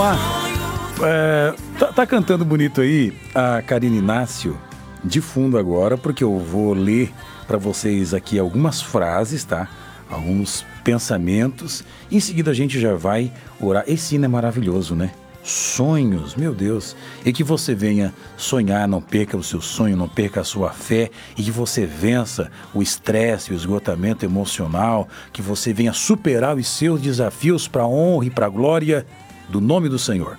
Tá cantando bonito aí a Karine Inácio de fundo agora, porque eu vou ler para vocês aqui algumas frases, tá? Alguns pensamentos. Em seguida a gente já vai orar. Esse hino é maravilhoso, né? Sonhos, meu Deus. E que você venha sonhar, não perca o seu sonho, não perca a sua fé, e que você vença o estresse, o esgotamento emocional, que você venha superar os seus desafios para a honra e para a glória do nome do Senhor.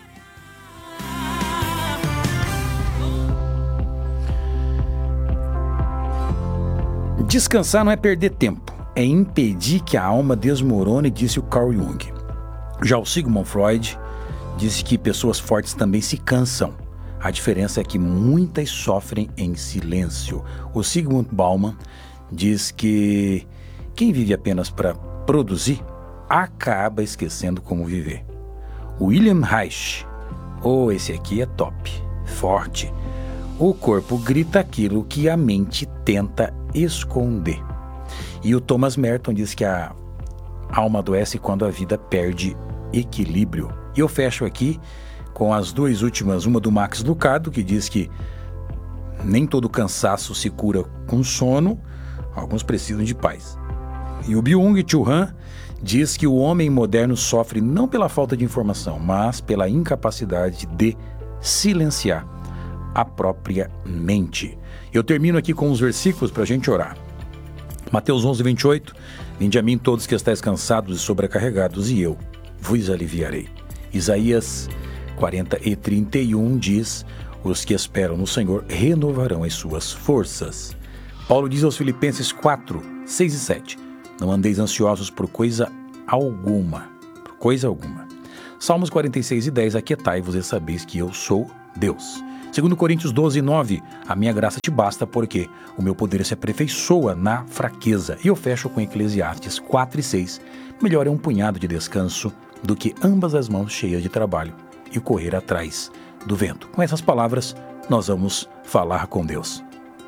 Descansar não é perder tempo, é impedir que a alma desmorone, disse o Carl Jung. Já o Sigmund Freud disse que pessoas fortes também se cansam. A diferença é que muitas sofrem em silêncio. O Zygmunt Bauman diz que quem vive apenas para produzir acaba esquecendo como viver. William Reich, esse aqui é top, forte. O corpo grita aquilo que a mente tenta esconder. E o Thomas Merton diz que a alma adoece quando a vida perde equilíbrio. E eu fecho aqui com as duas últimas, uma do Max Lucado, que diz que nem todo cansaço se cura com sono, alguns precisam de paz. E o Byung-Chul Han diz que o homem moderno sofre não pela falta de informação, mas pela incapacidade de silenciar a própria mente. Eu termino aqui com os versículos para a gente orar. Mateus 11, 28. Vinde a mim todos que estáis cansados e sobrecarregados, e eu vos aliviarei. Isaías 40 e 31 diz: os que esperam no Senhor renovarão as suas forças. Paulo diz aos Filipenses 4, 6 e 7: não andeis ansiosos por coisa alguma. Salmos 46 e 10: aquietai-vos e sabeis que eu sou Deus. 2 Coríntios 12, 9: a minha graça te basta, porque o meu poder se aperfeiçoa na fraqueza. E eu fecho com Eclesiastes 4 e 6: melhor é um punhado de descanso do que ambas as mãos cheias de trabalho e correr atrás do vento. Com essas palavras, nós vamos falar com Deus.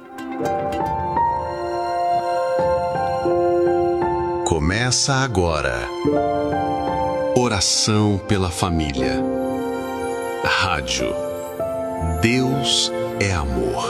Começa agora. Oração pela família. Rádio Deus é amor.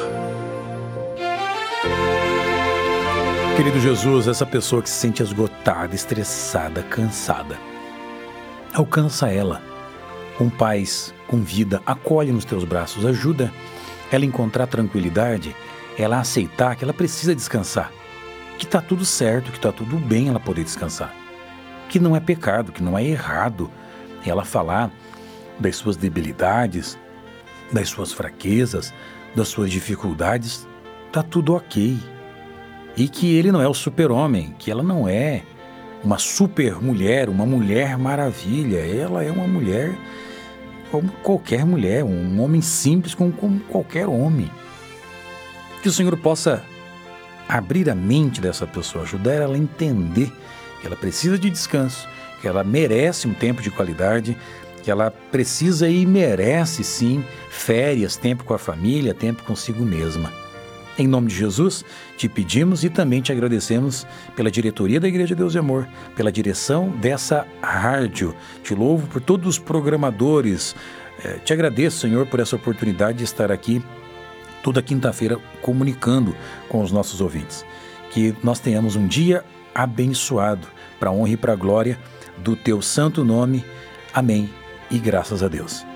Querido Jesus, essa pessoa que se sente esgotada, estressada, cansada, alcança ela com paz, com vida, acolhe nos teus braços, ajuda ela a encontrar tranquilidade, ela a aceitar que ela precisa descansar, que está tudo certo, que está tudo bem ela poder descansar, que não é pecado, que não é errado ela falar das suas debilidades, das suas fraquezas, das suas dificuldades, está tudo ok. E que ele não é o super-homem, que ela não é uma super-mulher, uma mulher maravilha. Ela é uma mulher como qualquer mulher, um homem simples como qualquer homem. Que o Senhor possa abrir a mente dessa pessoa, ajudar ela a entender que ela precisa de descanso, que ela merece um tempo de qualidade, que ela precisa e merece sim férias, tempo com a família, tempo consigo mesma. Em nome de Jesus, te pedimos e também te agradecemos pela diretoria da Igreja Deus e Amor, pela direção dessa rádio. Te louvo por todos os programadores. Te agradeço, Senhor, por essa oportunidade de estar aqui toda quinta-feira comunicando com os nossos ouvintes. Que nós tenhamos um dia abençoado para a honra e para a glória do teu santo nome. Amém e graças a Deus.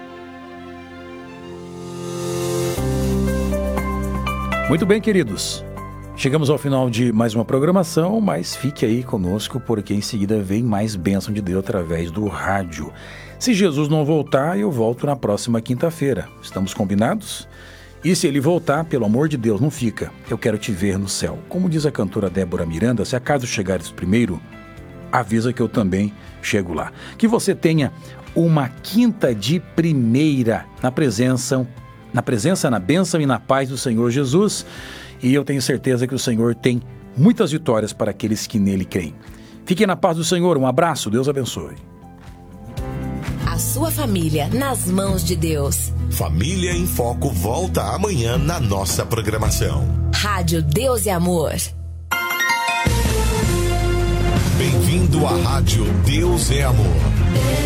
Muito bem, queridos, chegamos ao final de mais uma programação, mas fique aí conosco porque em seguida vem mais bênção de Deus através do rádio. Se Jesus não voltar, eu volto na próxima quinta-feira. Estamos combinados? E se ele voltar, pelo amor de Deus, não fica. Eu quero te ver no céu. Como diz a cantora Débora Miranda, se acaso chegares primeiro, avisa que eu também chego lá. Que você tenha uma quinta de primeira na presença, na bênção e na paz do Senhor Jesus, e eu tenho certeza que o Senhor tem muitas vitórias para aqueles que nele creem. Fiquem na paz do Senhor, um abraço, Deus abençoe. A sua família nas mãos de Deus. Família em Foco volta amanhã na nossa programação. Rádio Deus e Amor. Bem-vindo à Rádio Deus é Amor.